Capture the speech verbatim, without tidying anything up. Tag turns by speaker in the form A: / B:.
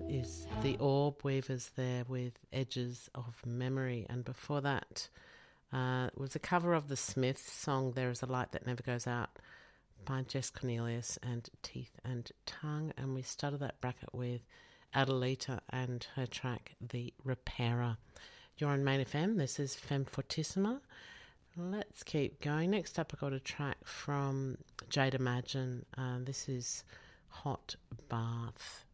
A: is the Orb Weavers there with Edges of Memory. And before that uh, was a cover of the Smiths song There Is a Light That Never Goes Out by Jess Cornelius and Teeth and Tongue. And we started that bracket with Adelita and her track The Repairer. You're on Main F M. This is Femme Fortissima. Let's keep going. Next up, I got a track from Jade Imagine. Uh, this is Hot Bath.